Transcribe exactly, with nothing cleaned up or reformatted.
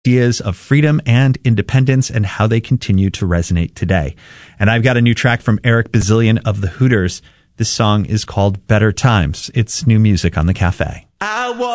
ideas of freedom and independence and how they continue to resonate today. And I've got a new track from Eric Bazillion of the Hooters. This song is called Better Times. It's new music on The Cafe. I